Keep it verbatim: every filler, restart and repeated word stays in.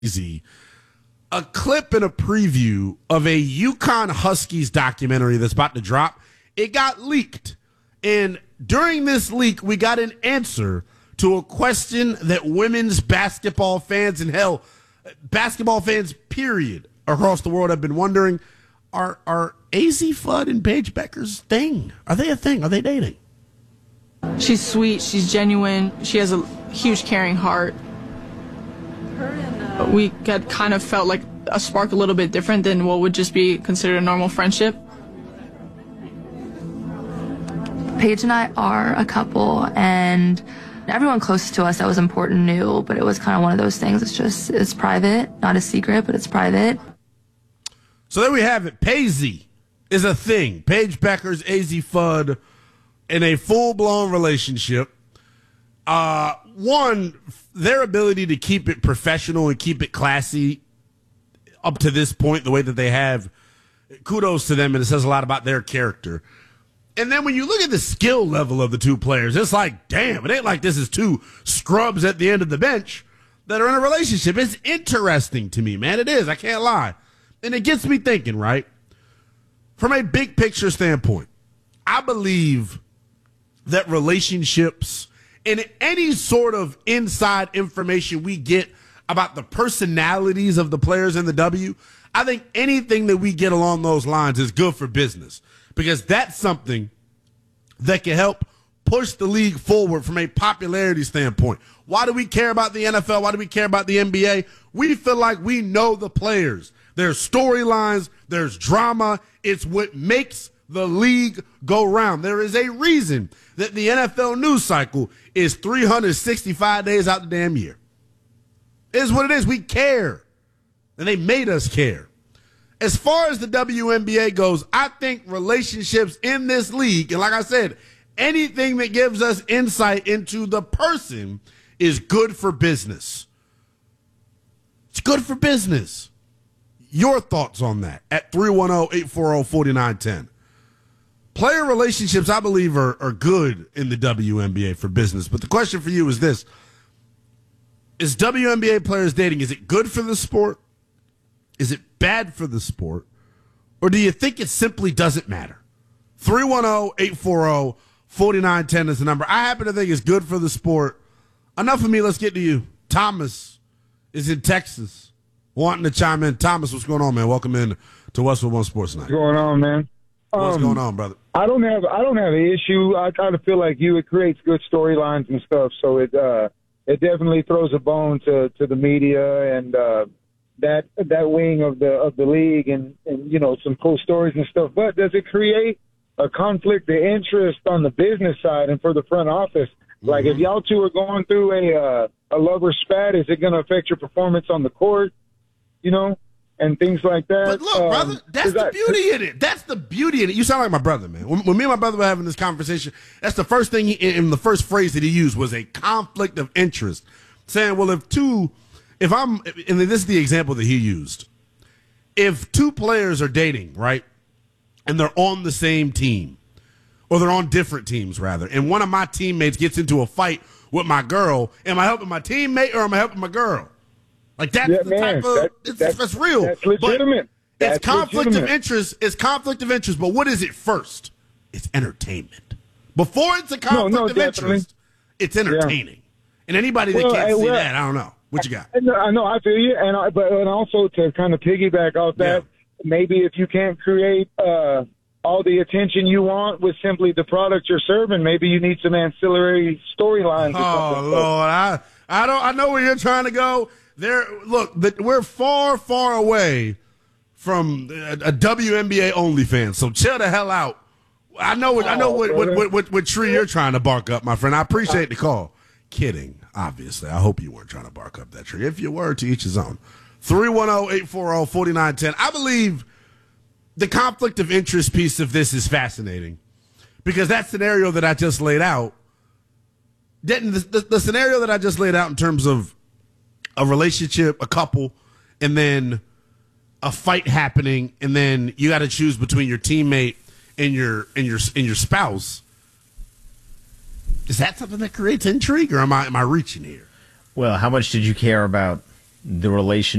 Easy, a clip and a preview of a UConn Huskies documentary that's about to drop. It got leaked. And during this leak, we got an answer to a question that women's basketball fans and hell, basketball fans, period, across the world have been wondering. Are are Azzi Fudd and Paige Bueckers thing? Are they a thing? Are they dating? She's sweet. She's genuine. She has a huge caring heart. We got kind of felt like a spark a little bit different than what would just be considered a normal friendship. Paige and I are a couple, and everyone close to us that was important knew, but it was kind of one of those things. It's just, it's private, not a secret, but it's private. So there we have it. Paige is a thing. Paige Bueckers, Azzi Fudd, in a full-blown relationship. Uh, one, their ability to keep it professional and keep it classy up to this point, the way that they have, kudos to them, and it says a lot about their character. And then when you look at the skill level of the two players, it's like, damn, it ain't like this is two scrubs at the end of the bench that are in a relationship. It's interesting to me, man. It is. I can't lie. And it gets me thinking, right? From a big picture standpoint, I believe that relationships and any sort of inside information we get about the personalities of the players in the W, I think anything that we get along those lines is good for business, because that's something that can help push the league forward from a popularity standpoint. Why do we care about the N F L? Why do we care about the N B A? We feel like we know the players. There's storylines. There's drama. It's what makes the league go round. There is a reason that the N F L news cycle is three hundred sixty-five days out the damn year. It is what it is. We care. And they made us care. As far as the W N B A goes, I think relationships in this league, and like I said, anything that gives us insight into the person is good for business. It's good for business. Your thoughts on that at three one zero, eight four zero, four nine one zero. Player relationships, I believe, are, are good in the W N B A for business. But the question for you is this. Is W N B A players dating, is it good for the sport? Is it bad for the sport? Or do you think it simply doesn't matter? three one zero, eight four zero, four nine one zero is the number. I happen to think it's good for the sport. Enough of me. Let's get to you. Thomas is in Texas wanting to chime in. Thomas, what's going on, man? Welcome in to Westwood One Sports Night. What's going on, man? What's um, going on, brother? I don't have I don't have an issue. I kind of feel like you it creates good storylines and stuff, so it uh, it definitely throws a bone to, to the media and uh, that that wing of the of the league and, and you know some cool stories and stuff. But does it create a conflict of interest on the business side and for the front office? Mm-hmm. Like if y'all two are going through a uh, a lover spat, is it going to affect your performance on the court? You know, and things like that. But look, um, brother, that's the I, beauty in it. That's the beauty in it. You sound like my brother, man. When, when me and my brother were having this conversation, that's the first thing, he, and the first phrase that he used was a conflict of interest. Saying, well, if two, if I'm, and this is the example that he used. If two players are dating, right, and they're on the same team, or they're on different teams, rather, and one of my teammates gets into a fight with my girl, am I helping my teammate or am I helping my girl? Like, that's yeah, the man, type of, that, it's, that's, that's real. That's legitimate. But it's that's conflict legitimate. of interest. It's conflict of interest. But what is it first? It's entertainment. Before it's a conflict no, no, of definitely. interest, it's entertaining. Yeah. And anybody that well, can't I, see well, that, I don't know. What you got? I know, I, know, I feel you. And, I, but, and also to kind of piggyback off that, yeah. maybe if you can't create uh, all the attention you want with simply the product you're serving, maybe you need some ancillary storylines. Oh, Lord. I, I, don't, I know where you're trying to go. There, look, the, we're far, far away from a, a W N B A OnlyFans, so chill the hell out. I know what oh, I know what what, what, what what tree you're trying to bark up, my friend. I appreciate the call. Kidding, obviously. I hope you weren't trying to bark up that tree. If you were, to each his own. three one zero, eight four zero, four nine one zero. I believe the conflict of interest piece of this is fascinating because that scenario that I just laid out, the, the, the scenario that I just laid out in terms of a relationship, a couple, and then a fight happening, and then you got to choose between your teammate and your and your and your spouse. Is that something that creates intrigue, or am I am I reaching here? Well, how much did you care about the relationship